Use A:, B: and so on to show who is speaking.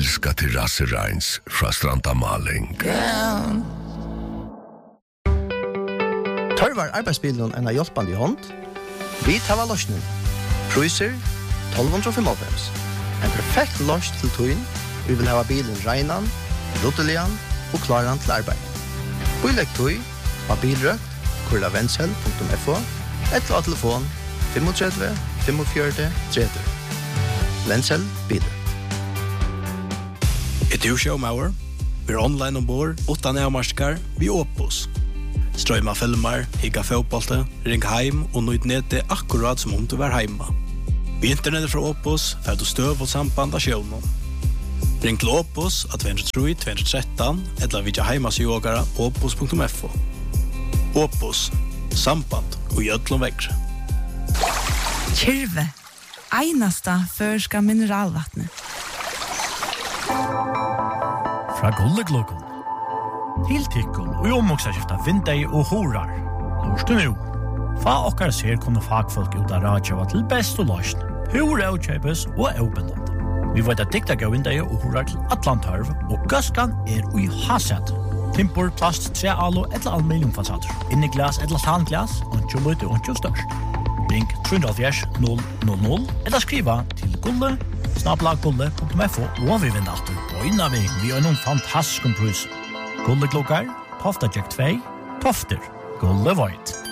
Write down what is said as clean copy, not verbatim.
A: älska terrassereins från Stranda Maling.
B: Tørvar arbeidsbilen en hjálpande i hånd. Vi tar løsning. Cruiser 1295. En perfekt løsning til tøyen. Vi vil ha bilen reinan, ruttelian og klaran til arbeid. Bilegg tøy av bilrøkt, kurlavensel.fo eller av telefon 35 45 30. Vensel biler.
C: Du showmauer. Vi online ombord, utan avmarskar, vi Opus. Strøyma filmer, higga fotbollte, ring heim og nøyd nete akkurat som om du var heima. Vi internettet fra Opus får du støv og samband av sjøvnen. Ring til Opus at 213 eller vidja heimasjågara opus.fo. Opus, samband og gjødlom vekkre.
D: Kyrve, einasta førska mineralvattnet.
E: Fra Gulleglokon til Tikkun og omoksaskifta vindei og horar. Lorst du nu? Fa okkar ser kunne fagfolk ut av radjava til best og løsn. Hur avkjøpes og avbindende. Vi vet at dikta gav vindei og horar til Atlantarv og gaskan ui haset. Timpor, plast, trealo eller aluminiumfasader. Inni glas eller tanglas, ontjo lute ontjo størst. Ring 370 000 eller skriva til gulle@gulle.fo og vi vinner alltid bøyna vi er noen fantastisk pris. Gulleklokkar, Tofta Jack 2, Tofter, Gulle Void.